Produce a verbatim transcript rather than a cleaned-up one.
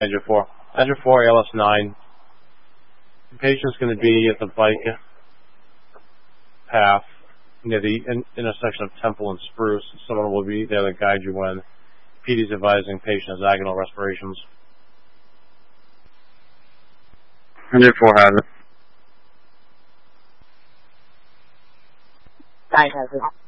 Engine four. Engine four, L S nine. The patient's going to be at the bike path near the in intersection of Temple and Spruce. Someone will be there to guide you when P D's advising patient has agonal respirations. Engine four has it. nine has it.